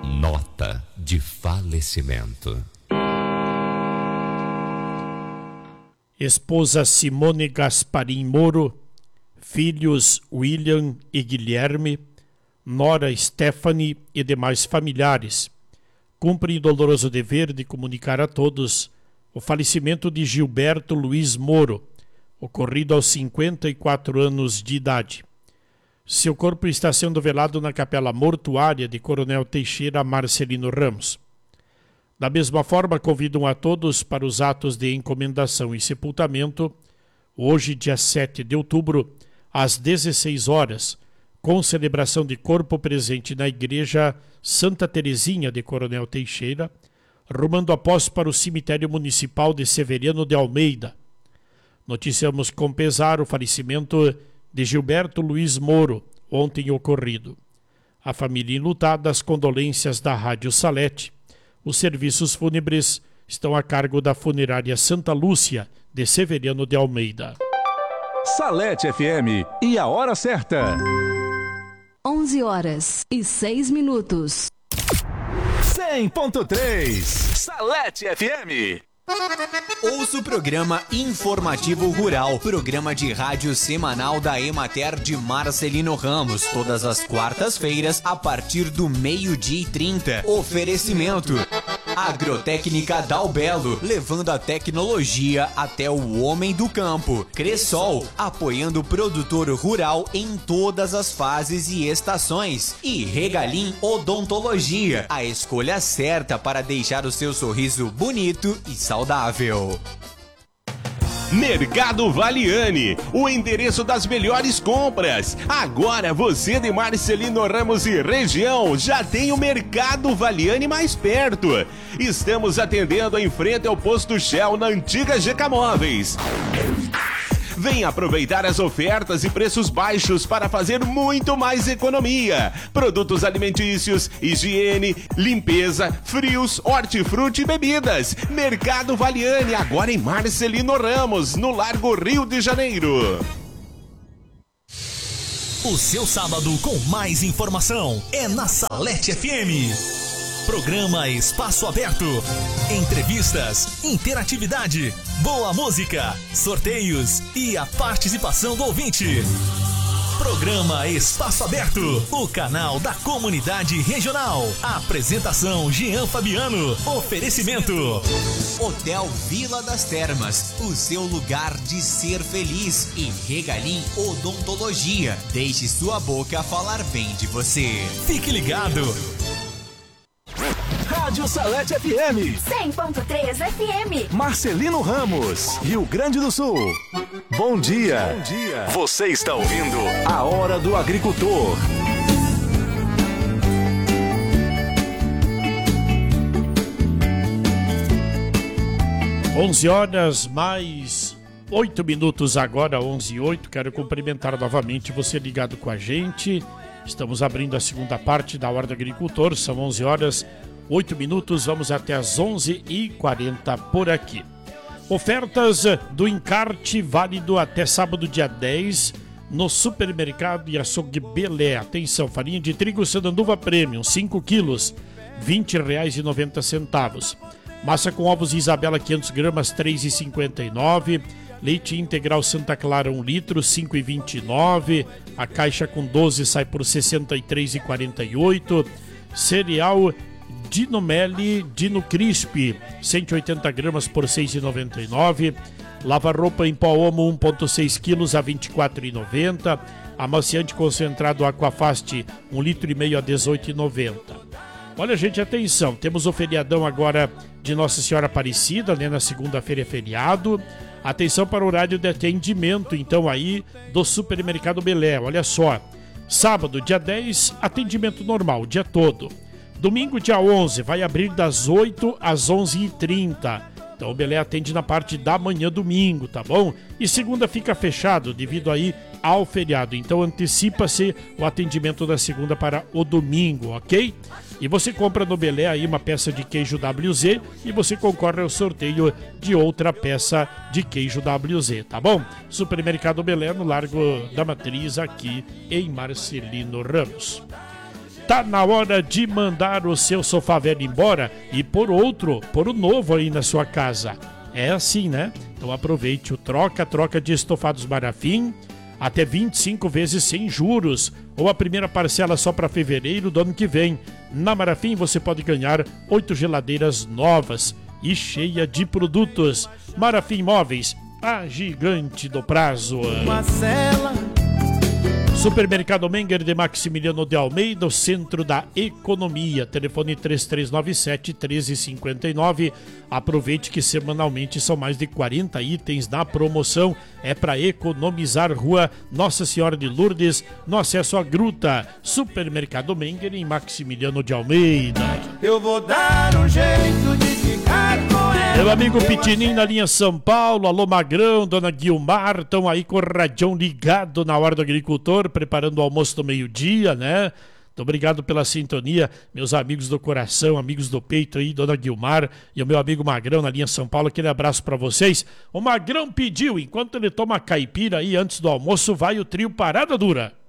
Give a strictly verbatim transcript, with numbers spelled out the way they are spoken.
Nota de falecimento. Esposa Simone Gasparim Moro, filhos William e Guilherme, nora Stephanie e demais familiares, cumprem o doloroso dever de comunicar a todos o falecimento de Gilberto Luiz Moro, ocorrido aos cinquenta e quatro anos de idade. Seu corpo está sendo velado na capela mortuária de Coronel Teixeira Marcelino Ramos. Da mesma forma, convidam a todos para os atos de encomendação e sepultamento, hoje, dia sete de outubro, às dezesseis horas, com celebração de corpo presente na Igreja Santa Terezinha de Coronel Teixeira, rumando após para o cemitério municipal de Severiano de Almeida. Noticiamos com pesar o falecimento de Gilberto Luiz Moro, ontem ocorrido. A família enlutada, as condolências da Rádio Salete. Os serviços fúnebres estão a cargo da Funerária Santa Lúcia, de Severiano de Almeida. Salete F M e a hora certa. onze horas e seis minutos. cem ponto três Salete F M. Ouça o programa Informativo Rural, programa de rádio semanal da Emater de Marcelino Ramos, todas as quartas-feiras, a partir do meio-dia e trinta. Oferecimento Agrotécnica Dalbelo, levando a tecnologia até o homem do campo. Cressol, apoiando o produtor rural em todas as fases e estações. E Regalim Odontologia, a escolha certa para deixar o seu sorriso bonito e saudável. Mercado Valiani, o endereço das melhores compras. Agora você de Marcelino Ramos e região já tem o Mercado Valiani mais perto. Estamos atendendo em frente ao posto Shell na antiga G K Móveis. Venha aproveitar as ofertas e preços baixos para fazer muito mais economia. Produtos alimentícios, higiene, limpeza, frios, hortifruti e bebidas. Mercado Valiani, agora em Marcelino Ramos, no Largo Rio de Janeiro. O seu sábado com mais informação é na Salete F M. Programa Espaço Aberto. Entrevistas, interatividade, boa música, sorteios e a participação do ouvinte. Programa Espaço Aberto, o canal da comunidade regional. Apresentação Jean Fabiano. Oferecimento Hotel Vila das Termas, o seu lugar de ser feliz. E Regalim Odontologia, deixe sua boca falar bem de você. Fique ligado. Rádio Salete F M. cem ponto três F M. Marcelino Ramos, Rio Grande do Sul. Bom dia. Bom dia. Você está ouvindo a Hora do Agricultor. onze horas mais oito minutos agora, onze e oito. Quero cumprimentar novamente você ligado com a gente. Estamos abrindo a segunda parte da Hora do Agricultor. São onze horas, oito minutos. Vamos até as onze e quarenta por aqui. Ofertas do encarte válido até sábado, dia dez, no Supermercado e Açougue Belé. Atenção, farinha de trigo Sandanduva Premium, cinco quilos, vinte reais e noventa centavos. Massa com ovos Isabela, quinhentas gramas, três reais e cinquenta e nove centavos. Leite integral Santa Clara, um litro, cinco reais e vinte e nove centavos. A caixa com doze sai por sessenta e três reais e quarenta e oito centavos. Cereal Dino Meli Dino Crisp, cento e oitenta gramas por seis reais e noventa e nove centavos. Lava-roupa em pó Omo, um vírgula seis quilos a vinte e quatro reais e noventa centavos. Amaciante concentrado Aquafast, um litro e meio a dezoito reais e noventa centavos. Olha, gente, atenção, temos o feriadão agora de Nossa Senhora Aparecida, né? Na segunda-feira é feriado. Atenção para o horário de atendimento, então, aí do Supermercado Belé. Olha só, sábado, dia dez, atendimento normal, o dia todo. Domingo, dia onze, vai abrir das oito às onze e trinta. Então o Belé atende na parte da manhã, domingo, tá bom? E segunda fica fechado devido aí ao feriado. Então antecipa-se o atendimento da segunda para o domingo, ok? E você compra no Belé aí uma peça de queijo W Z e você concorre ao sorteio de outra peça de queijo W Z, tá bom? Supermercado Belé, no Largo da Matriz, aqui em Marcelino Ramos. Tá na hora de mandar o seu sofá velho embora e pôr outro, pôr o novo aí na sua casa. É assim, né? Então aproveite o troca, troca de estofados Marafim, até vinte e cinco vezes sem juros, ou a primeira parcela só para fevereiro do ano que vem. Na Marafim você pode ganhar oito geladeiras novas e cheia de produtos. Marafim Móveis, a gigante do prazo. Marcela. Supermercado Menger de Maximiliano de Almeida, o centro da economia. Telefone três três nove sete, um três cinco nove. Aproveite que semanalmente são mais de quarenta itens na promoção. É para economizar. Rua Nossa Senhora de Lourdes, no acesso à Gruta. Supermercado Menger em Maximiliano de Almeida. Eu vou dar um jeito de ficar com ela. Meu amigo Pitininho na linha São Paulo. Alô Magrão, dona Guilmar, estão aí com o radião ligado na hora do agricultor, preparando o almoço do meio-dia, né? Muito obrigado pela sintonia, meus amigos do coração, amigos do peito aí, dona Guilmar e o meu amigo Magrão na linha São Paulo. Aquele abraço pra vocês. O Magrão pediu, enquanto ele toma caipira aí antes do almoço, vai o trio Parada Dura.